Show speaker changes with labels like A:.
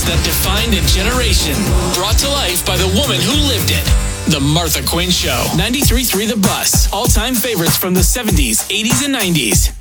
A: that defined a generation. Brought to life by the woman who lived it. The Martha Quinn Show. 93.3 The Bus. All-time favorites from the 70s, 80s, and 90s.